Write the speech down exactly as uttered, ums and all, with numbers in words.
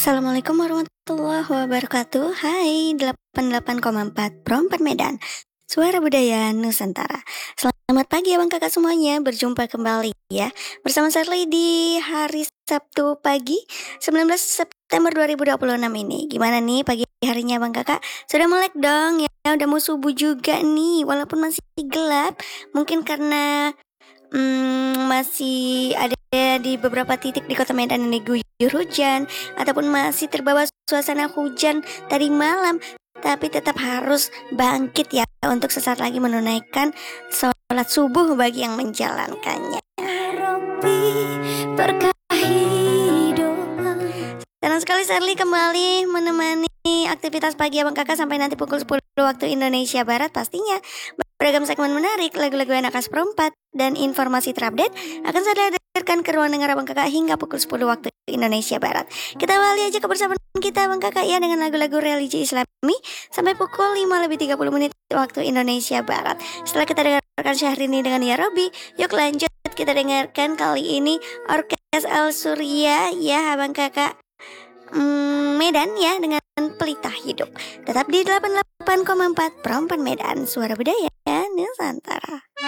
Assalamualaikum warahmatullahi wabarakatuh. Hai, delapan puluh delapan koma empat Promper Medan, Suara Budaya Nusantara. Selamat pagi abang kakak semuanya. Berjumpa kembali ya bersama Sherly di hari Sabtu pagi sembilan belas September dua ribu dua puluh enam ini. Gimana nih pagi harinya abang kakak? Sudah melek dong ya? Udah mau subuh juga nih, walaupun masih gelap. Mungkin karena Hmm, masih ada di beberapa titik di kota Medan ini guyur hujan, ataupun masih terbawa suasana hujan tadi malam. Tapi tetap harus bangkit ya untuk sesaat lagi menunaikan sholat subuh bagi yang menjalankannya. Senang sekali Sherly kembali menemani aktivitas pagi abang kakak sampai nanti pukul sepuluh waktu Indonesia Barat pastinya. Beragam segmen menarik, lagu-lagu enak khas perempat, dan informasi terupdate akan saya hadirkan ke ruang dengar abang kakak hingga pukul sepuluh waktu Indonesia Barat. Kita awali aja kebersamaan kita abang kakak ya dengan lagu-lagu religi Islami sampai pukul lima lebih tiga puluh menit waktu Indonesia Barat. Setelah kita dengarkan Syahrini dengan Ya Robi, yuk lanjut kita dengarkan kali ini Orkes Al Surya ya abang kakak. Hmm, Medan ya dengan Pelita Hidup. Tetap di delapan puluh delapan koma empat Promper Medan, Suara Budaya Nusantara.